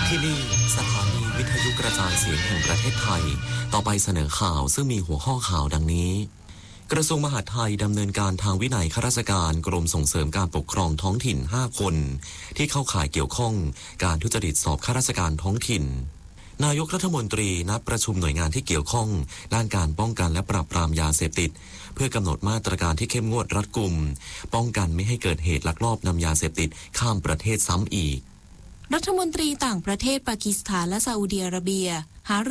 ที่นี่สถานีวิทยุกระจายเสียงแห่งประเทศไทยต่อไปเสนอข่าวซึ่งมีหัวข้อข่าวดังนี้กระทรวงมหาดไทยดำเนินการทางวินัยข้าราชการกรมส่งเสริมการปกครองท้องถิ่น5คนที่เข้าข่ายเกี่ยวข้องการทุจริตสอบข้าราชการท้องถิ่นนายกรัฐมนตรีนัดประชุมหน่วยงานที่เกี่ยวข้องด้านการป้องกันและปราบปรามยาเสพติดเพื่อกำหนดมาตรการที่เข้มงวดรัดกุมป้องกันไม่ให้เกิดเหตุลักลอบนำยาเสพติดข้ามประเทศซ้ำอีกรัฐมนตรีต่างประเทศปากีสถานและซาอุดิอาระเบียหา